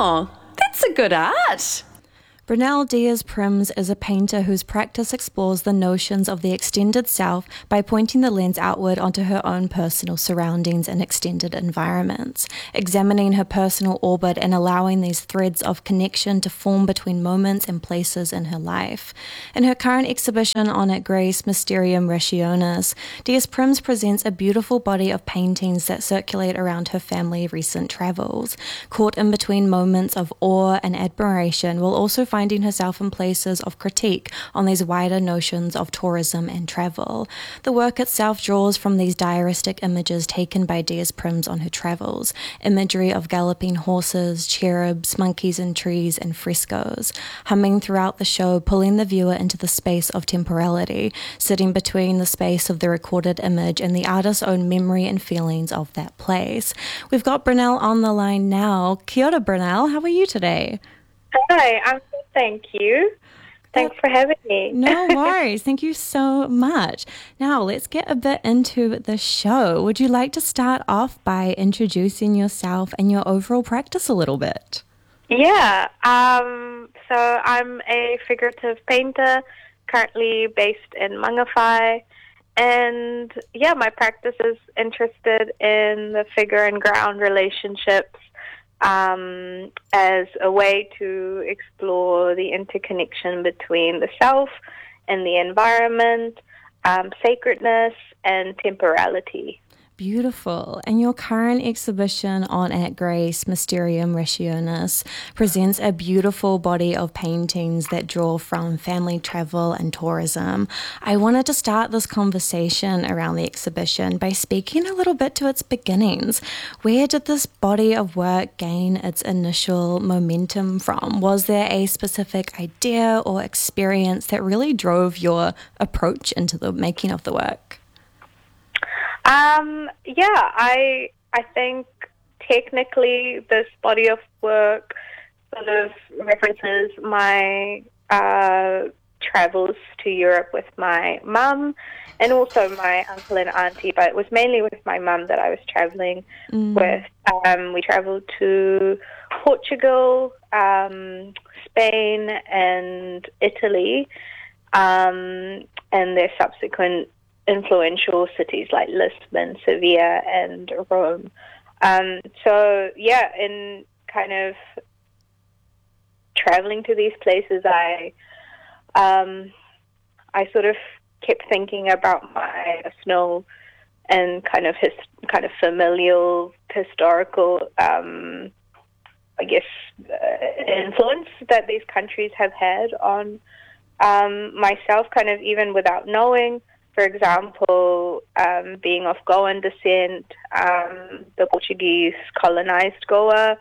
Oh, that's a good art. Brynel Diaz-Prims is a painter whose practice explores the notions of the extended self by pointing the lens outward onto her own personal surroundings and extended environments, examining her personal orbit and allowing these threads of connection to form between moments and places in her life. In her current exhibition on at Grace Mysterium Rationis, Diaz-Prims presents a beautiful body of paintings that circulate around her family's recent travels, caught in between moments of awe and admiration, while also finding herself in places of critique on these wider notions of tourism and travel. The work itself draws from these diaristic images taken by Diaz-Prims on her travels, imagery of galloping horses, cherubs, monkeys in trees, and frescoes, humming throughout the show, pulling the viewer into the space of temporality, sitting between the space of the recorded image and the artist's own memory and feelings of that place. We've got Brynel on the line now. Kia ora, Brynel. How are you today? Hi, I'm good, thank you. Thanks for having me. No worries. Thank you so much. Now, let's get a bit into the show. Would you like to start off by introducing yourself and your overall practice a little bit? Yeah, so I'm a figurative painter, currently based in Mangawhai. And yeah, my practice is interested in the figure and ground relationships as a way to explore the interconnection between the self and the environment, sacredness, and temporality. Beautiful. And your current exhibition on at Grace Mysterium Rationis presents a beautiful body of paintings that draw from family travel and tourism. I wanted to start this conversation around the exhibition by speaking a little bit to its beginnings. Where did this body of work gain its initial momentum from? Was there a specific idea or experience that really drove your approach into the making of the work? Yeah, I think technically this body of work sort of references my travels to Europe with my mum and also my uncle and auntie, but it was mainly with my mum that I was traveling with. We traveled to Portugal, Spain, and Italy, and their subsequent influential cities like Lisbon, Sevilla, and Rome. So yeah, in kind of traveling to these places, I sort of kept thinking about my personal and kind of familial, historical, influence that these countries have had on myself, kind of even without knowing. For example, being of Goan descent, the Portuguese colonized Goa,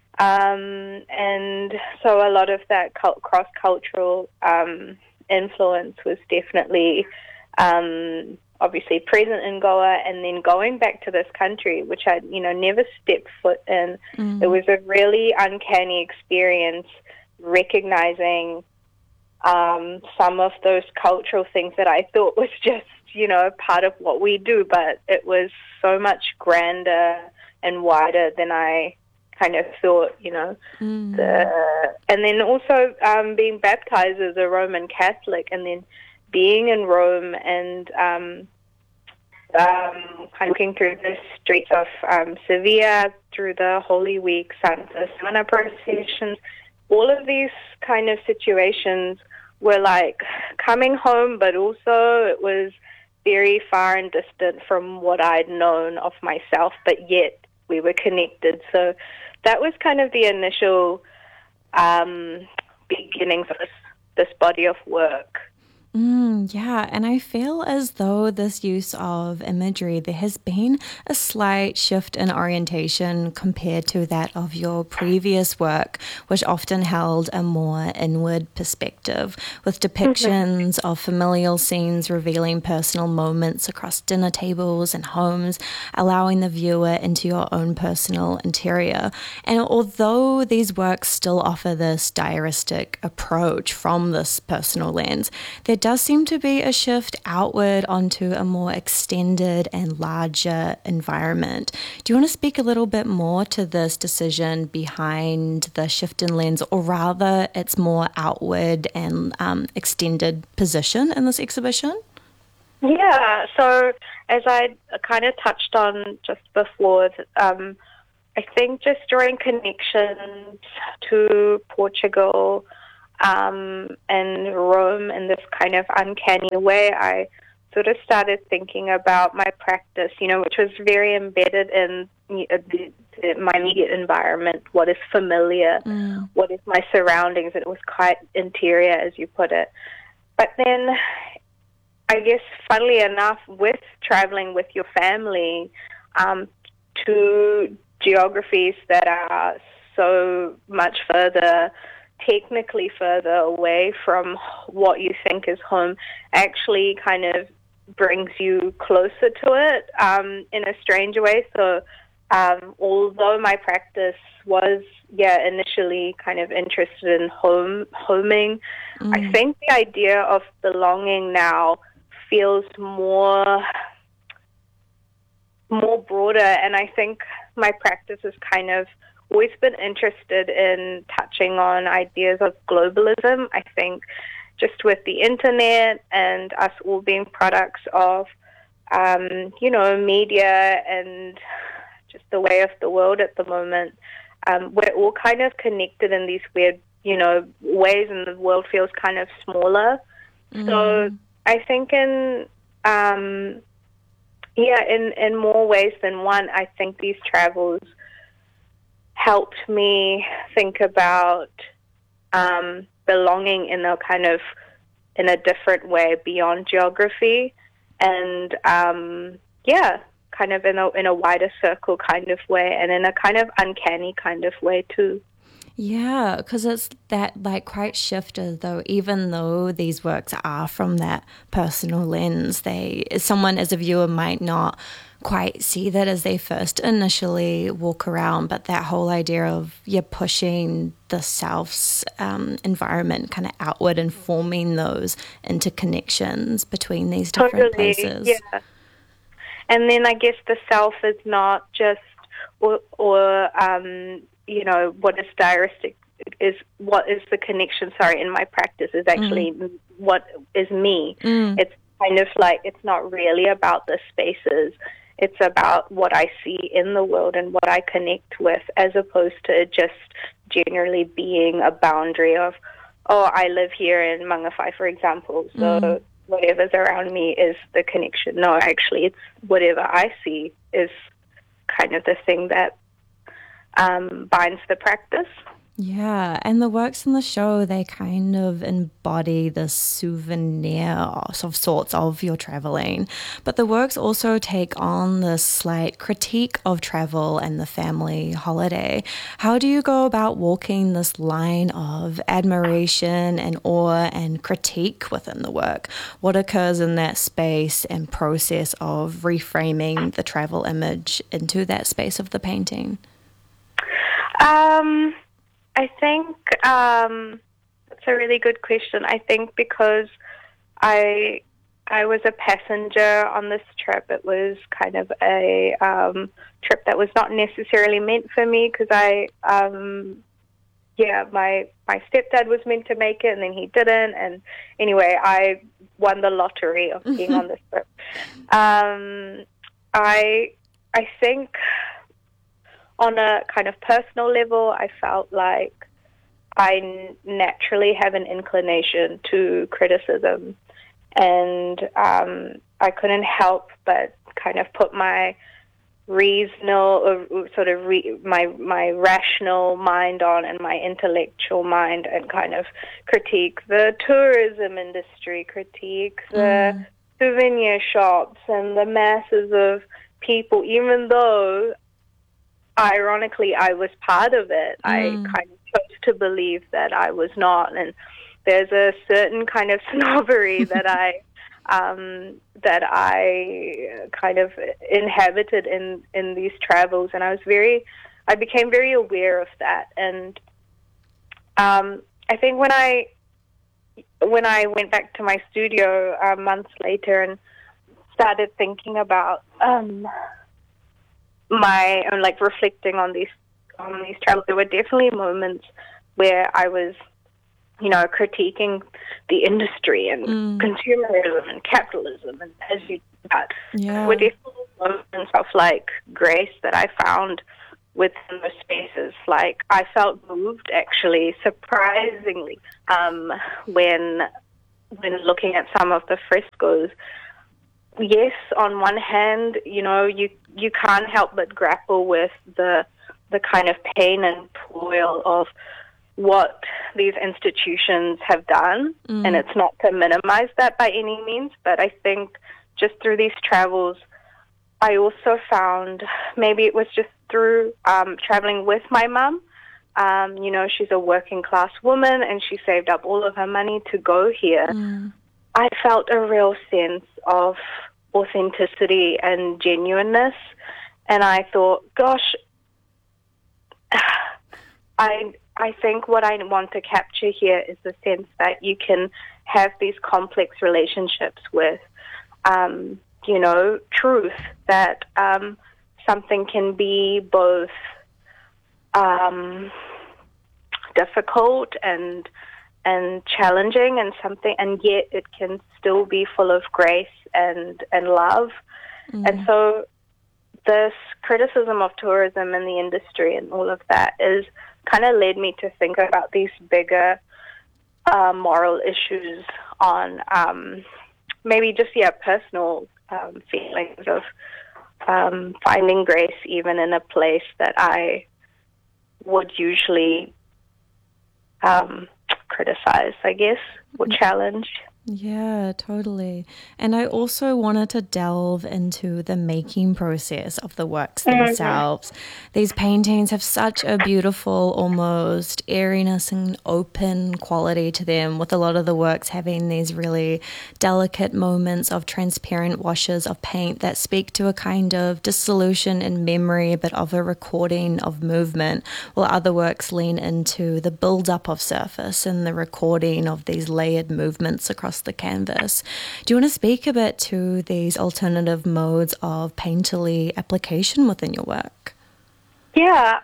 and so a lot of that cross-cultural influence was definitely obviously present in Goa, and then going back to this country, which I'd never stepped foot in. It was a really uncanny experience, recognizing some of those cultural things that I thought was just, part of what we do, but it was so much grander and wider than I kind of thought, and then also being baptized as a Roman Catholic, and then being in Rome and kind of looking through the streets of Sevilla, through the Holy Week, Santa Semana processions, all of these kind of situations were like coming home, but also it was very far and distant from what I'd known of myself, but yet we were connected. So that was kind of the initial beginnings of this body of work. Yeah, and I feel as though this use of imagery, there has been a slight shift in orientation compared to that of your previous work, which often held a more inward perspective, with depictions of familial scenes revealing personal moments across dinner tables and homes, allowing the viewer into your own personal interior. And although these works still offer this diaristic approach from this personal lens, they're does seem to be a shift outward onto a more extended and larger environment. Do you want to speak a little bit more to this decision behind the shift in lens, or rather its more outward and extended position in this exhibition? Yeah, so as I kind of touched on just before, I think just drawing connections to Portugal and Rome in this kind of uncanny way, I sort of started thinking about my practice, which was very embedded in my immediate environment, what is familiar, what is my surroundings, and it was quite interior, as you put it. But then, I guess, funnily enough, with traveling with your family to geographies that are so much technically further away from what you think is home, actually kind of brings you closer to it in a strange way. So although my practice was, initially kind of interested in homing, I think the idea of belonging now feels more broader, and I think my practice has kind of always been interested in touching on ideas of globalism. I think just with the internet and us all being products of, media and just the way of the world at the moment, we're all kind of connected in these weird, ways, and the world feels kind of smaller. So I think in more ways than one, I think these travels helped me think about belonging in a different way beyond geography, and kind of in a wider circle kind of way, and in a kind of uncanny kind of way too. Yeah, because it's that quite shifted, though, even though these works are from that personal lens, someone as a viewer might not quite see that as they first initially walk around, but that whole idea of pushing the self's environment kind of outward and forming those interconnections between these different places. Yeah. And then I guess the self is not just or what is diaristic is what is the connection, in my practice is actually what is me. It's kind of it's not really about the spaces. It's about what I see in the world and what I connect with, as opposed to just generally being a boundary of, I live here in Mangawhai, for example, so whatever's around me is the connection. No, actually, it's whatever I see is kind of the thing that binds the practice. Yeah, and the works in the show, they kind of embody the souvenir of sorts of your traveling. But the works also take on this slight critique of travel and the family holiday. How do you go about walking this line of admiration and awe and critique within the work? What occurs in that space and process of reframing the travel image into that space of the painting? I think that's a really good question. I think because I was a passenger on this trip, it was kind of a trip that was not necessarily meant for me, because my stepdad was meant to make it and then he didn't, and anyway, I won the lottery of being on this trip. I think on a kind of personal level, I felt like I naturally have an inclination to criticism, and I couldn't help but kind of put my my rational mind on, and my intellectual mind, and kind of critique the tourism industry, critique the souvenir shops and the masses of people, even though ironically I was part of it. I kind of chose to believe that I was not, and there's a certain kind of snobbery that I kind of inhabited in these travels, and I became very aware of that. And I think when I when I went back to my studio months later and started thinking about my own, like, reflecting on these travels, there were definitely moments where I was, critiquing the industry and consumerism and capitalism, and as you that there were definitely moments of, like, grace that I found within those spaces. Like, I felt moved, actually, surprisingly, when looking at some of the frescoes. Yes, on one hand, you can't help but grapple with the kind of pain and toil of what these institutions have done, and it's not to minimize that by any means, but I think just through these travels, I also found, maybe it was just through traveling with my mum, she's a working class woman and she saved up all of her money to go here. I felt a real sense of authenticity and genuineness, and I thought, gosh, I think what I want to capture here is the sense that you can have these complex relationships with, truth, that something can be both difficult and challenging and yet it can still be full of grace and love. And so this criticism of tourism and the industry and all of that is kind of led me to think about these bigger moral issues on maybe just personal feelings of finding grace even in a place that I would usually criticize, I guess, or challenge. Yeah, totally. And I also wanted to delve into the making process of the works themselves. These paintings have such a beautiful, almost airiness and open quality to them, with a lot of the works having these really delicate moments of transparent washes of paint that speak to a kind of dissolution in memory, but of a recording of movement, while other works lean into the build-up of surface and the recording of these layered movements across the canvas. Do you want to speak a bit to these alternative modes of painterly application within your work? Yeah,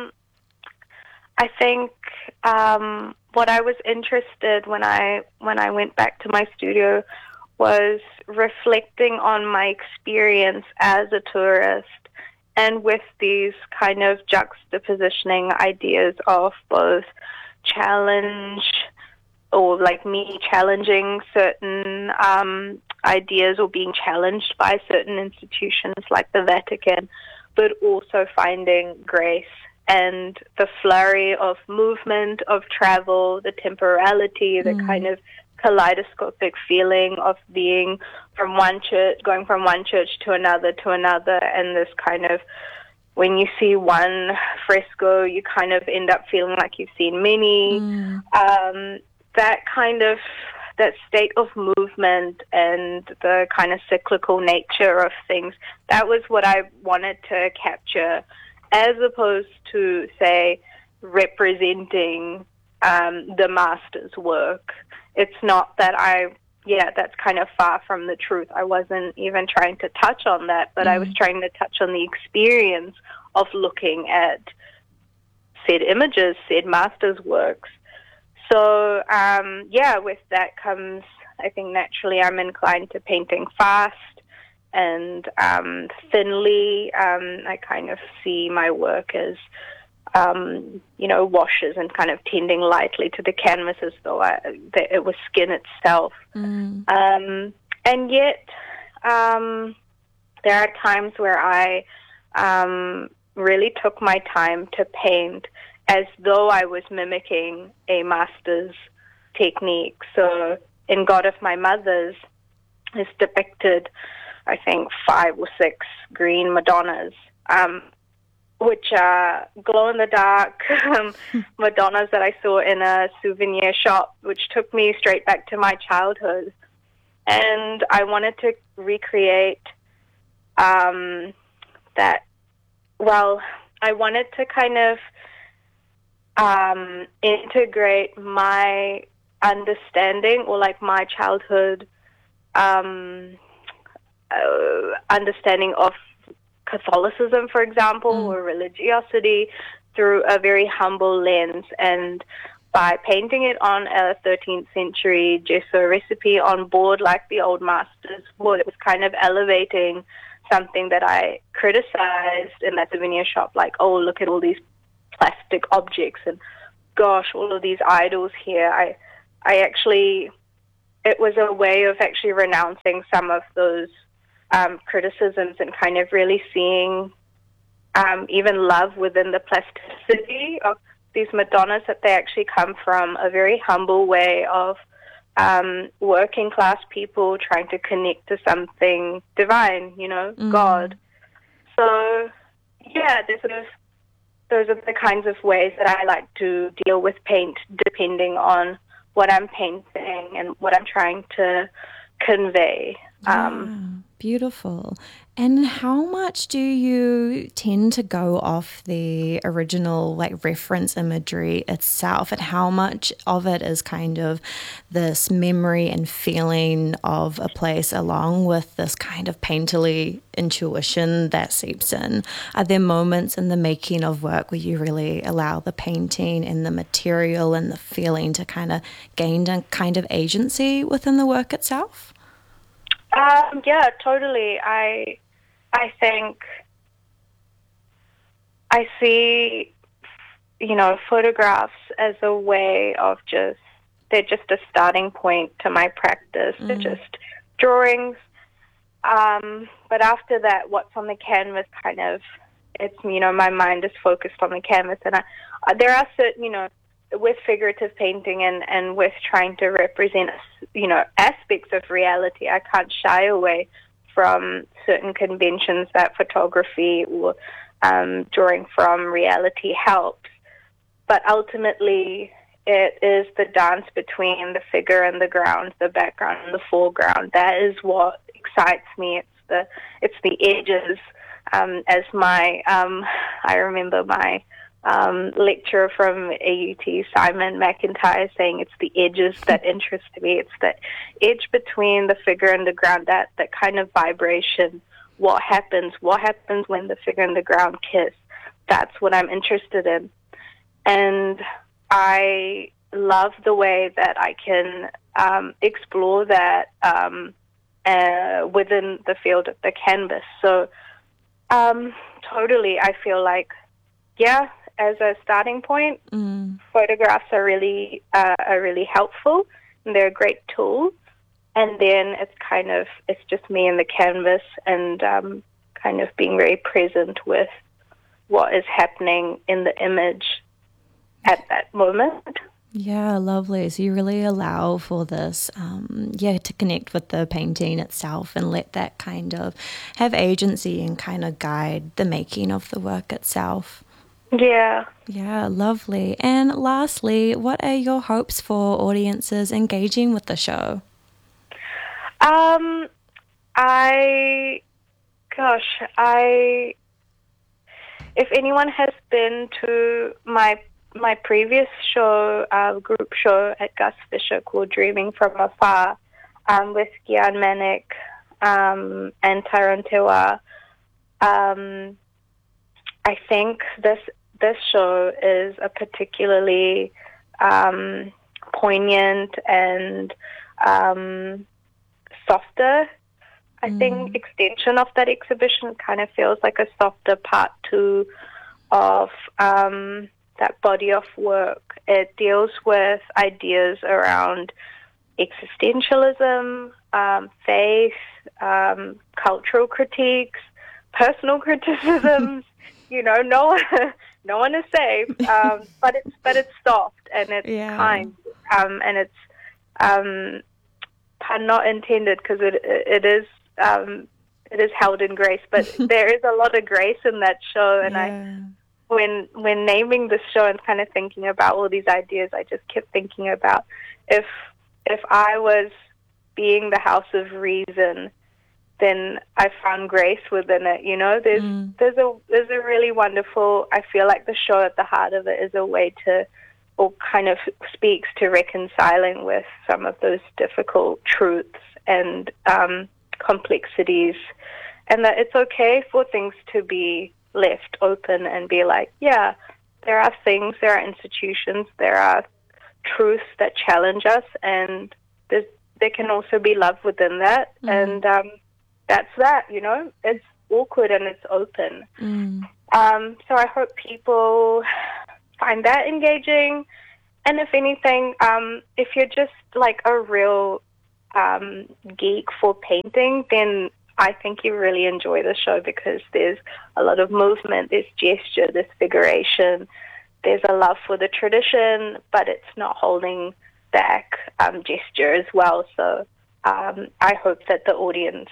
I think what I was interested when I went back to my studio was reflecting on my experience as a tourist, and with these kind of juxtapositioning ideas of both challenge, or like me challenging certain ideas or being challenged by certain institutions like the Vatican, but also finding grace and the flurry of movement, of travel, the temporality, the kind of kaleidoscopic feeling of being going from one church to another, and this kind of, when you see one fresco, you kind of end up feeling like you've seen many. That state of movement and the kind of cyclical nature of things, that was what I wanted to capture, as opposed to, say, representing the master's work. It's not that that's kind of far from the truth. I wasn't even trying to touch on that, but I was trying to touch on the experience of looking at said images, said master's works. So, with that comes, I think naturally I'm inclined to painting fast and thinly. I kind of see my work as, washes and kind of tending lightly to the canvas as though it was skin itself. And yet, there are times where I really took my time to paint as though I was mimicking a master's technique. So in God of My Mothers is depicted, I think, 5 or 6 green Madonnas, which are glow-in-the-dark Madonnas that I saw in a souvenir shop, which took me straight back to my childhood. And I wanted to recreate I wanted to kind of integrate my understanding, or like my childhood understanding of Catholicism, for example, or religiosity through a very humble lens. And by painting it on a 13th century gesso recipe on board like the old masters would, it was kind of elevating something that I criticized in that souvenir shop, like, oh, look at all these plastic objects and gosh, all of these idols here. I actually, it was a way of actually renouncing some of those criticisms and kind of really seeing even love within the plasticity of these Madonnas, that they actually come from a very humble way of working class people trying to connect to something divine, God. So, yeah, those are the kinds of ways that I like to deal with paint, depending on what I'm painting and what I'm trying to convey. Beautiful. And how much do you tend to go off the original reference imagery itself, and how much of it is kind of this memory and feeling of a place along with this kind of painterly intuition that seeps in? Are there moments in the making of work where you really allow the painting and the material and the feeling to kind of gain a kind of agency within the work itself? Yeah, totally. I think I see, photographs as a way of they're just a starting point to my practice. They're just drawings. But after that, what's on the canvas it's, my mind is focused on the canvas. And there are certain, with figurative painting and with trying to represent, aspects of reality, I can't shy away from certain conventions that photography or drawing from reality helps. But ultimately, it is the dance between the figure and the ground, the background and the foreground. That is what excites me. It's the edges. As I remember my lecturer from AUT, Simon McIntyre, saying it's the edges that interest me. It's the edge between the figure and the ground, that kind of vibration. What happens when the figure and the ground kiss? That's what I'm interested in. And I love the way that I can explore that within the field of the canvas. So totally, I feel like, yeah, as a starting point, photographs are really helpful, and they're a great tool. And then it's just me and the canvas, and kind of being very present with what is happening in the image at that moment. Yeah, lovely. So you really allow for this, to connect with the painting itself and let that kind of have agency and kind of guide the making of the work itself. Yeah. Yeah, lovely. And lastly, what are your hopes for audiences engaging with the show? If anyone has been to my previous show, group show at Gus Fisher called Dreaming from Afar, with Gian Manic and Tyrone Tewa, I think this show is a particularly poignant and softer, I think, extension of that exhibition. Kind of feels like a softer part 2 of that body of work. It deals with ideas around existentialism, faith, cultural critiques, personal criticisms. No one is safe, but it's soft and it's kind, and it's pun not intended, because it is held in grace. But there is a lot of grace in that show, and when naming the show and kind of thinking about all these ideas, I just kept thinking about if I was being the house of reason, then I found grace within it. There's a really wonderful, I feel like the show at the heart of it is a way or kind of speaks to reconciling with some of those difficult truths and complexities, and that it's okay for things to be left open and be like, yeah, there are things, there are institutions, there are truths that challenge us, and there can also be love within that, and that's that, you know, it's awkward and it's open. So I hope people find that engaging, and if anything, if you're just like a real geek for painting, then I think you really enjoy the show because there's a lot of movement, there's gesture, there's figuration, there's a love for the tradition, but it's not holding back gesture as well. So I hope that the audience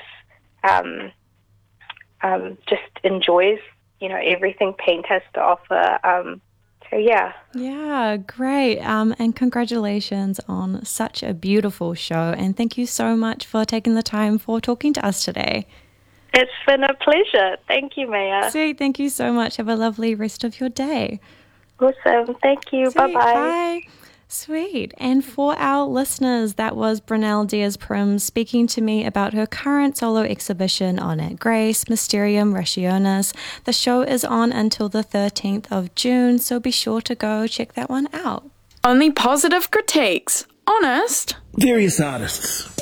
just enjoys, you know, everything paint has to offer. So yeah. Yeah, great. And congratulations on such a beautiful show. And thank you so much for taking the time for talking to us today. It's been a pleasure. Thank you, Maya. Sweet. Thank you so much. Have a lovely rest of your day. Awesome. Thank you. Sweet. Bye-bye. Bye. Sweet. And for our listeners, that was Brynel Diaz-Prim speaking to me about her current solo exhibition on at Grace, Mysterium Rationis. The show is on until the 13th of June, so be sure to go check that one out. Only positive critiques. Honest. Various artists.